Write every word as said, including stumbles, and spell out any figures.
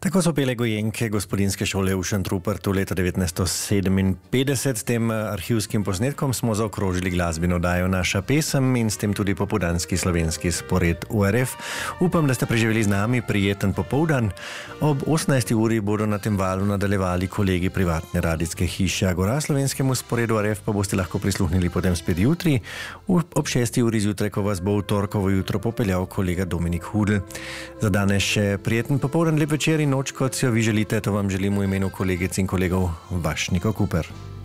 Tako so pele gojenke gospodinske šole v Šentrupertu leta devetnajststo sedeminpetdeset. S tem arhivskim posnetkom smo zaokrožili glasbeno oddajo Naša pesem in s tem tudi popoldanski slovenski spored U R F. Upam, da ste preživeli z nami prijeten popoldan. Ob osemnajsti uri bodo na tem valu nadaljevali kolegi privatne radijske hiše Agora. Slovenskemu sporedu U R F pa boste lahko prisluhnili potem spet jutri, ob šesti uri zjutraj, ko vas bo v torkovo jutro popeljal kolega Dominik Hudl. Za danes še prijeten popoldan, lep večer in noč, kot si jo vi želite, to vam želim v imenu kolegic in kolegov, vaš Niko Kuper.